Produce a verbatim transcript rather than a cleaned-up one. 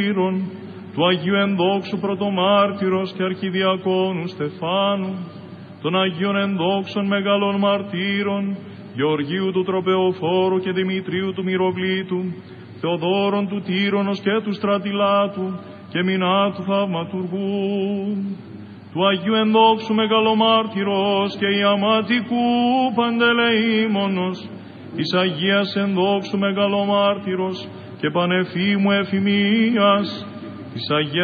του Αγίου Ενδόξου Πρωτομάρτυρος και Αρχιδιακόνου Στεφάνου, των Αγίων Ενδόξων Μεγαλών Μαρτύρων, Γεωργίου του Τροπεοφόρου και Δημητρίου του Μυροβλήτου, Θεοδόρων του Τύρονος και του Στρατιλάτου και Μινάτου Θαυματουργού, του Αγίου Ενδόξου Μεγαλομάρτυρος και Ιαματικού Παντελεήμονος, της Αγίας Ενδόξου Μεγαλομάρτυρος και Πανεφήμου Εφημίας, της Αγίας